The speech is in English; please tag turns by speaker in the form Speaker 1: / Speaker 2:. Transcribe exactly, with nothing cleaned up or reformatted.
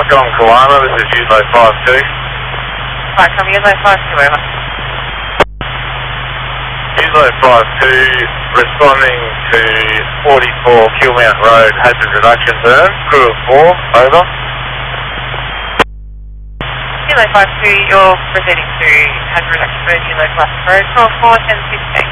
Speaker 1: Falcon Kalama, this is Ulo five two.
Speaker 2: Right, come Ulo five two, over.
Speaker 1: Ulo five two, responding to forty-four Killmount Road, hazard reduction burn, crew of four, over.
Speaker 2: Ulo five two, you're proceeding to hazard reduction burn, Ulo five Road, twelve four, ten fifteen.